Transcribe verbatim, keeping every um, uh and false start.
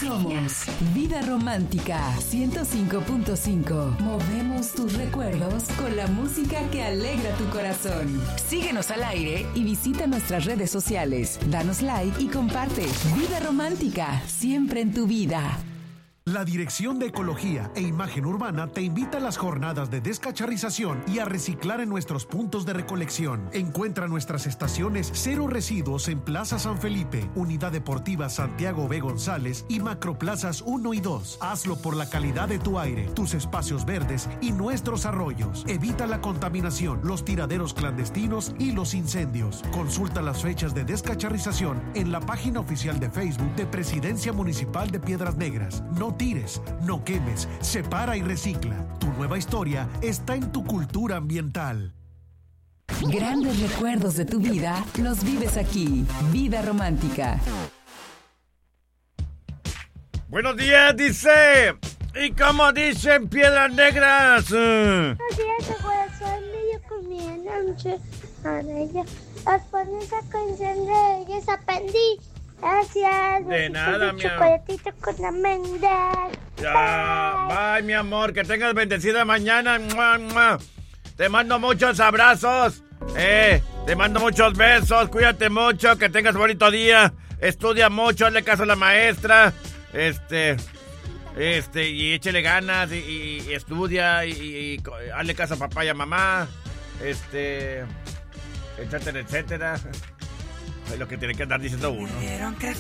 Somos Vida Romántica ciento cinco punto cinco. Movemos tus recuerdos con la música que alegra tu corazón. Síguenos al aire y visita nuestras redes sociales. Danos like y comparte. Vida Romántica, siempre en tu vida. La Dirección de Ecología e Imagen Urbana te invita a las jornadas de descacharrización y a reciclar en nuestros puntos de recolección. Encuentra nuestras estaciones Cero Residuos en Plaza San Felipe, Unidad Deportiva Santiago B. González y Macroplazas uno y dos. Hazlo por la calidad de tu aire, tus espacios verdes y nuestros arroyos. Evita la contaminación, los tiraderos clandestinos y los incendios. Consulta las fechas de descacharrización en la página oficial de Facebook de Presidencia Municipal de Piedras Negras. No tires, no quemes, separa y recicla. Tu nueva historia está en tu cultura ambiental. Grandes recuerdos de tu vida los vives aquí. Vida Romántica. Buenos días, dice. ¿Y cómo dicen Piedras Negras? Buenos días, corazón. Yo comí anoche. Ahora yo las pones a canción de ellos aprendí. Gracias. De nada, mi amor. Chocolatito con almendras. Ya, bye. bye, mi amor. Que tengas bendecida mañana. ¡Mua, mua! Te mando muchos abrazos. Eh, te mando muchos besos. Cuídate mucho. Que tengas bonito día. Estudia mucho. Hazle caso a la maestra. Este, este, y échele ganas. Y, y, y estudia. Y, y, y hazle caso a papá y a mamá. Este, etcétera, etcétera. Es lo que tiene que andar diciendo uno.